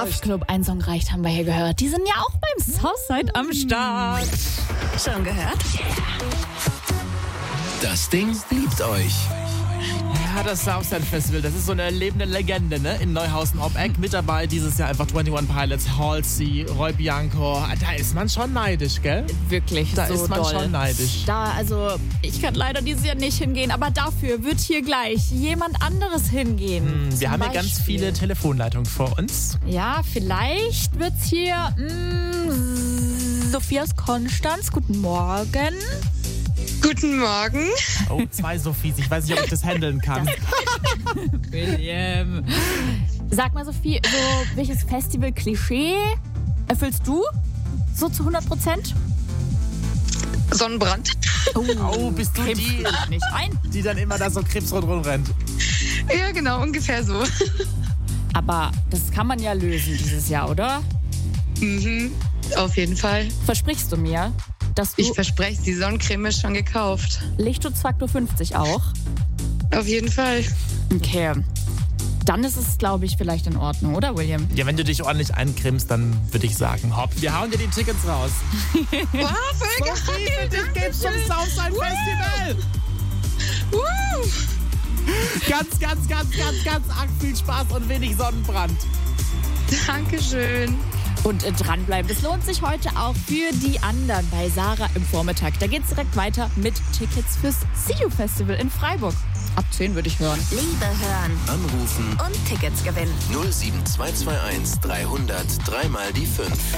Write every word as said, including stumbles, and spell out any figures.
Kraftklub, ein Song reicht, haben wir hier gehört. Die sind ja auch beim Southside am Start. Schon gehört? Das Ding liebt euch. Ja, das Southside Festival, das ist so eine lebende Legende, ne? In Neuhausen-Ob-Eck. Mit dabei dieses Jahr einfach einundzwanzig Pilots, Halsey, Roy Bianco. Da ist man schon neidisch, gell? Wirklich, Da so ist man doll. schon neidisch. Da, also, ich kann leider dieses Jahr nicht hingehen, aber dafür wird hier gleich jemand anderes hingehen. Hm, wir Zum haben ja ganz Beispiel. viele Telefonleitungen vor uns. Ja, vielleicht wird's hier mh, Sophias Konstanz. Guten Morgen. Guten Morgen. Oh, zwei Sophies. Ich weiß nicht, ob ich das handeln kann. William. Sag mal, Sophie, so welches Festival-Klischee erfüllst du so zu hundert Prozent? Sonnenbrand. Oh, bist du Krebs die, fällt nicht ein. die dann immer da so krebsrot rumrennt? Ja, genau, ungefähr so. Aber das kann man ja lösen dieses Jahr, oder? Mhm, auf jeden Fall. Versprichst du mir, dass du Ich verspreche, die Sonnencreme ist schon gekauft. Lichtschutzfaktor fünfzig auch? Auf jeden Fall. Okay. Dann ist es, glaube ich, vielleicht in Ordnung, oder, William? Ja, wenn du dich ordentlich eincremst, dann würde ich sagen, hopp, wir hauen dir die Tickets raus. Wow, voll Sophie, geil. für dich geht's zum Southside Festival. Woo. Ganz, ganz, ganz, ganz, ganz arg viel Spaß und wenig Sonnenbrand. Dankeschön. Und äh, dranbleiben. Das lohnt sich heute auch für die anderen bei Sarah im Vormittag. Da geht's direkt weiter mit Tickets fürs See You Festival in Freiburg. Ab zehn würde ich hören. Liebe hören Anrufen und Tickets gewinnen. null sieben zwei zwei eins dreihundert, dreimal die fünf.